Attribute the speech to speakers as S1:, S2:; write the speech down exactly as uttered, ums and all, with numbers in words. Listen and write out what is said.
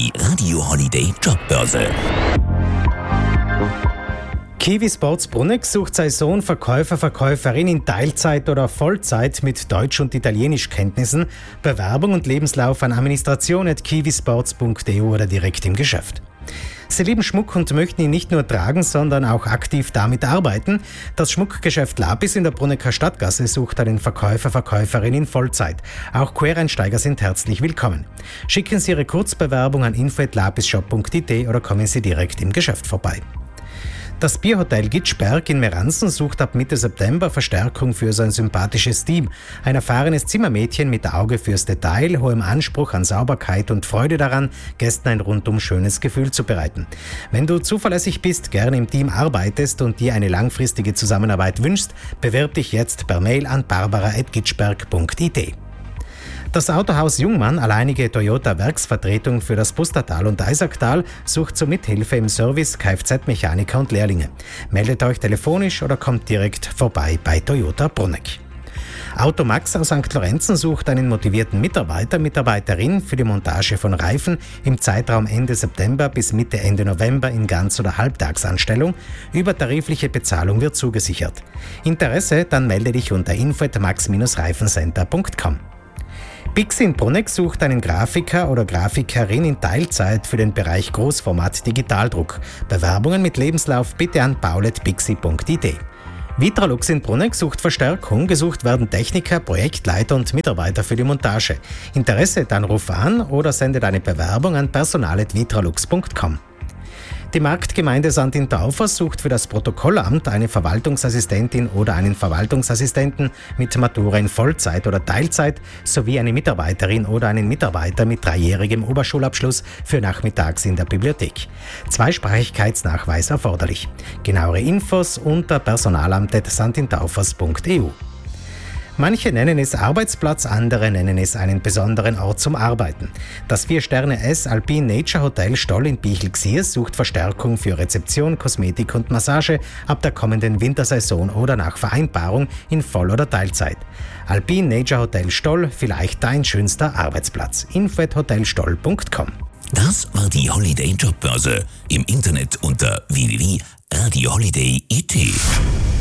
S1: Die Radio Holiday Jobbörse.
S2: Kiwi Sports Bruneck sucht Saisonverkäufer, Verkäuferin in Teilzeit oder Vollzeit mit Deutsch- und Italienischkenntnissen. Bewerbung und Lebenslauf an administration at kiwisports punkt e u oder direkt im Geschäft. Sie lieben Schmuck und möchten ihn nicht nur tragen, sondern auch aktiv damit arbeiten. Das Schmuckgeschäft Lapis in der Brunecker Stadtgasse sucht einen Verkäufer, Verkäuferin in Vollzeit. Auch Quereinsteiger sind herzlich willkommen. Schicken Sie Ihre Kurzbewerbung an info at lapisshop punkt i t oder kommen Sie direkt im Geschäft vorbei. Das Bierhotel Gitschberg in Meranzen sucht ab Mitte September Verstärkung für sein sympathisches Team. Ein erfahrenes Zimmermädchen mit Auge fürs Detail, hohem Anspruch an Sauberkeit und Freude daran, Gästen ein rundum schönes Gefühl zu bereiten. Wenn du zuverlässig bist, gerne im Team arbeitest und dir eine langfristige Zusammenarbeit wünschst, bewirb dich jetzt per Mail an barbara at gitschberg punkt i t. Das Autohaus Jungmann, alleinige Toyota-Werksvertretung für das Pustertal und Eisacktal, sucht zur Mithilfe im Service Kfz-Mechaniker und Lehrlinge. Meldet euch telefonisch oder kommt direkt vorbei bei Toyota Bruneck. Automax aus Sankt Lorenzen sucht einen motivierten Mitarbeiter, Mitarbeiterin für die Montage von Reifen im Zeitraum Ende September bis Mitte Ende November in Ganz- oder Halbtagsanstellung. Übertarifliche Bezahlung wird zugesichert. Interesse? Dann melde dich unter info at max Bindestrich reifencenter punkt com. Bixi in Bruneck sucht einen Grafiker oder Grafikerin in Teilzeit für den Bereich Großformat Digitaldruck. Bewerbungen mit Lebenslauf bitte an paul at bixi punkt i t. Vitralux in Bruneck sucht Verstärkung. Gesucht werden Techniker, Projektleiter und Mitarbeiter für die Montage. Interesse? Dann ruf an oder sende deine Bewerbung an personal at vitralux punkt com. Die Marktgemeinde Sandin-Taufers sucht für das Protokollamt eine Verwaltungsassistentin oder einen Verwaltungsassistenten mit Matura in Vollzeit oder Teilzeit sowie eine Mitarbeiterin oder einen Mitarbeiter mit dreijährigem Oberschulabschluss für nachmittags in der Bibliothek. Zweisprachigkeitsnachweis erforderlich. Genauere Infos unter personalamt at sandintaufers punkt e u. Manche nennen es Arbeitsplatz, andere nennen es einen besonderen Ort zum Arbeiten. Das vier Sterne S Alpine Nature Hotel Stoll in Bichl-Xiers sucht Verstärkung für Rezeption, Kosmetik und Massage ab der kommenden Wintersaison oder nach Vereinbarung in Voll- oder Teilzeit. Alpine Nature Hotel Stoll, vielleicht dein schönster Arbeitsplatz. info at hotelstoll punkt com.
S1: Das war die Holiday Jobbörse. Im Internet unter w w w punkt radio holiday punkt i t.